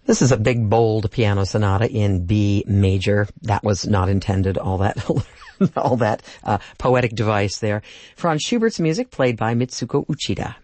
This is a big, bold piano sonata in B major. That was not intended, all that poetic device there. Franz Schubert's music played by Mitsuko Uchida.